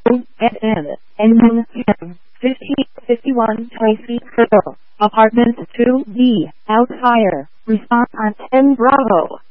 Get in. N 5051 Tracy Circle. Apartment 2B. Out fire. Response on 10 Bravo.